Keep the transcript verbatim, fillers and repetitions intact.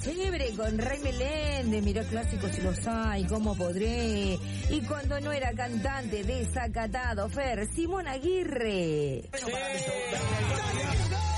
chévere con Ray Meléndez, mirá clásicos si los hay, cómo podré. Y cuando no era cantante, desacatado, Fer, Simón Aguirre. Sí.